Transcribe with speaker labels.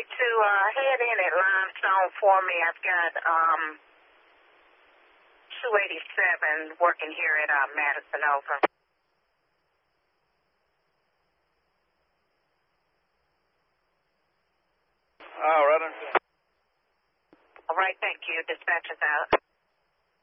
Speaker 1: to head in at Limestone for me. I've got 287 working here at Madison Over.
Speaker 2: All right.
Speaker 1: All right, thank you. Dispatch is out.